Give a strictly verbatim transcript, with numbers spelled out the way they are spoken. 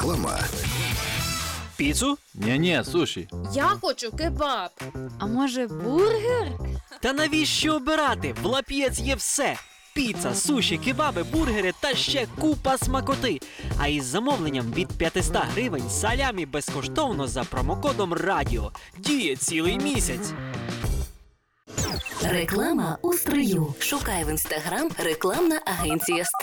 Реклама. Піцу? Ні-ні, суші. Я хочу кебаб. А може бургер? Та навіщо обирати? В Лап'єц є все. Піца, суші, кебаби, бургери та ще купа смакоти. А із замовленням від п'ятсот гривень салямі безкоштовно за промокодом радіо. Діє цілий місяць. Реклама у строю. Шукай в інстаграм рекламна агенція «Строй».